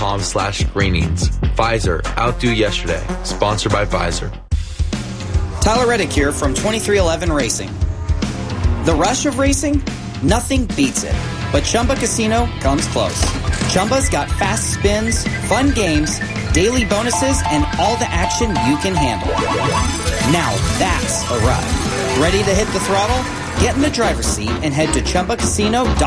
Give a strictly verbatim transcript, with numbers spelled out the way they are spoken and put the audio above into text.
com slash screenings. Pfizer, outdo yesterday. Sponsored by Pfizer. Tyler Reddick here from twenty-three eleven Racing. The rush of racing? Nothing beats it. But Chumba Casino comes close. Chumba's got fast spins, fun games, daily bonuses, and all the action you can handle. Now that's a ride. Ready to hit the throttle? Get in the driver's seat and head to Chumba Casino dot com.